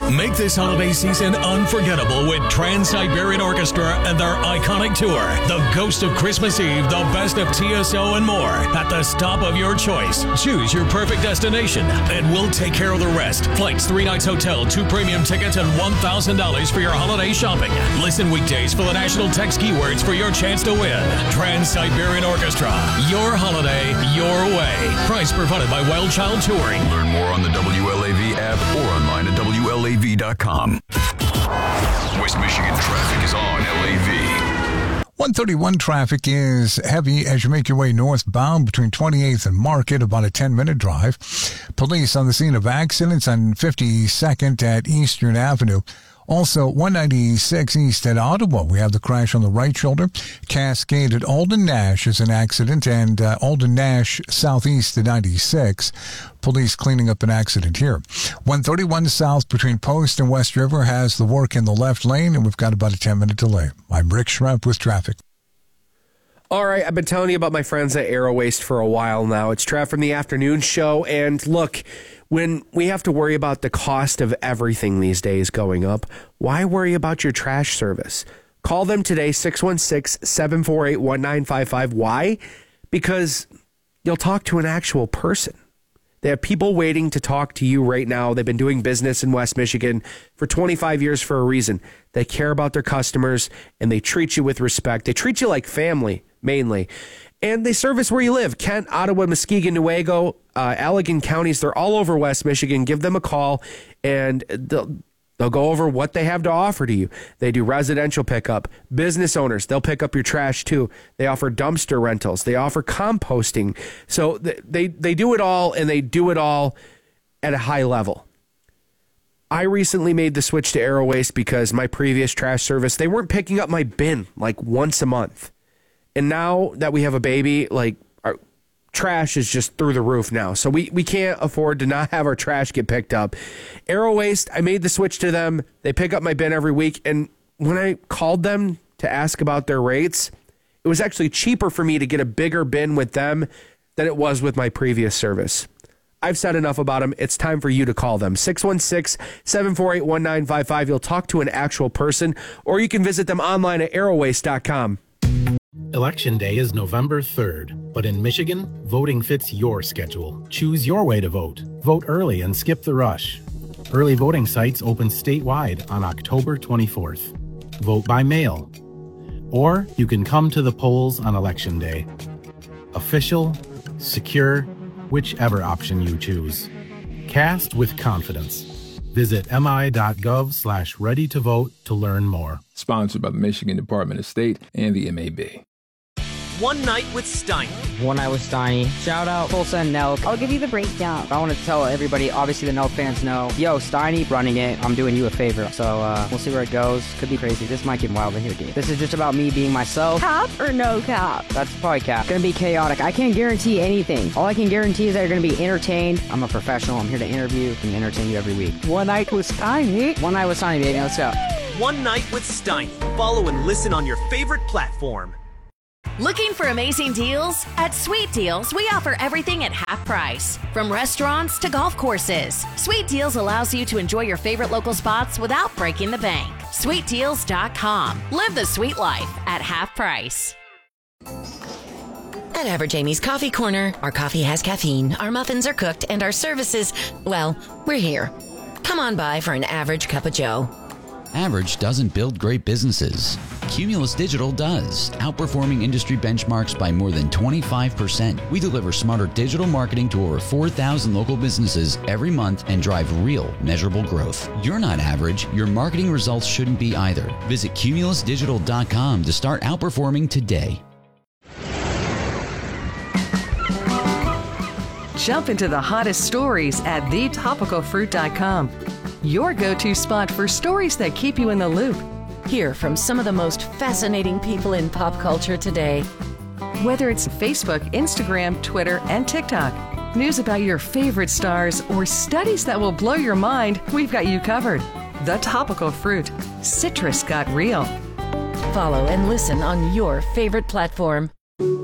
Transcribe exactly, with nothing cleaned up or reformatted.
Make this holiday season unforgettable with Trans-Siberian Orchestra and their iconic tour, The Ghost of Christmas Eve, The Best of T S O, and more at the stop of your choice. Choose your perfect destination, and we'll take care of the rest. Flights, three nights hotel, two premium tickets, and one thousand dollars for your holiday shopping. Listen weekdays for the national text keywords for your chance to win. Trans-Siberian Orchestra, your holiday, your way. Price provided by Wild Child Touring. Learn more on the W L A V app or online at W L A V dot com. West Michigan traffic is on L A V. one thirty-one traffic is heavy as you make your way northbound between twenty-eighth and Market, about a ten-minute drive. Police on the scene of accidents on fifty-second at Eastern Avenue. Also, one ninety-six east at Ottawa, we have the crash on the right shoulder. Cascade at Alden Nash is an accident, and uh, Alden Nash southeast at ninety-six. Police cleaning up an accident here. one thirty-one south between Post and West River has the work in the left lane, and we've got about a ten-minute delay. I'm Rick Schrepp with traffic. All right, I've been telling you about my friends at Aero Waste for a while now. It's Trev from the afternoon show, and look, when we have to worry about the cost of everything these days going up, why worry about your trash service? Call them today, six one six, seven four eight, one nine five five. Why? Because you'll talk to an actual person. They have people waiting to talk to you right now. They've been doing business in West Michigan for twenty-five years for a reason. They care about their customers, and they treat you with respect. They treat you like family, mainly. And they service where you live. Kent, Ottawa, Muskegon, Newaygo, uh, Allegan counties. They're all over West Michigan. Give them a call, and they'll, they'll go over what they have to offer to you. They do residential pickup. Business owners, they'll pick up your trash too. They offer dumpster rentals. They offer composting. So they, they, they do it all, and they do it all at a high level. I recently made the switch to Aero Waste because my previous trash service, they weren't picking up my bin like once a month. And now that we have a baby, like, our trash is just through the roof now. So we, we can't afford to not have our trash get picked up. Aero Waste, I made the switch to them. They pick up my bin every week. And when I called them to ask about their rates, it was actually cheaper for me to get a bigger bin with them than it was with my previous service. I've said enough about them. It's time for you to call them. six one six, seven four eight, one nine five five. You'll talk to an actual person, or you can visit them online at aero waste dot com. Election Day is November third, but in Michigan, voting fits your schedule. Choose your way to vote. Vote early and skip the rush. Early voting sites open statewide on October twenty-fourth. Vote by mail. Or you can come to the polls on Election Day. Official, secure, whichever option you choose. Cast with confidence. Visit mi.gov slash ready to vote to learn more. Sponsored by the Michigan Department of State and the M A B. One Night with Steiny. One Night with Steiny. Shout out Tulsa and Nelk. I'll give you the breakdown. I want to tell everybody, obviously the Nelk fans know, yo, Steiny running it. I'm doing you a favor. So uh, we'll see where it goes. Could be crazy. This might get wild in here, dude. This is just about me being myself. Cap or no cap? That's probably cap. It's going to be chaotic. I can't guarantee anything. All I can guarantee is that you're going to be entertained. I'm a professional. I'm here to interview and entertain you every week. One Night with Steiny. One Night with Steiny, baby. Let's go. One Night with Steiny. Follow and listen on your favorite platform. Looking for amazing deals? At Sweet Deals, we offer everything at half price. From restaurants to golf courses, Sweet Deals allows you to enjoy your favorite local spots without breaking the bank. sweet deals dot com. Live the sweet life at half price. At Average Amy's Coffee Corner, our coffee has caffeine, our muffins are cooked, and our services, well, we're here. Come on by for an average cup of joe. Average doesn't build great businesses. Cumulus Digital does, outperforming industry benchmarks by more than twenty-five percent. We deliver smarter digital marketing to over four thousand local businesses every month and drive real, measurable growth. You're not average. Your marketing results shouldn't be either. Visit cumulus digital dot com to start outperforming today. Jump into the hottest stories at the topical fruit dot com. Your go-to spot for stories that keep you in the loop. Hear from some of the most fascinating people in pop culture today. Whether it's Facebook, Instagram, Twitter, and TikTok, news about your favorite stars, or studies that will blow your mind, we've got you covered. The Topical Fruit. Citrus got real. Follow and listen on your favorite platform.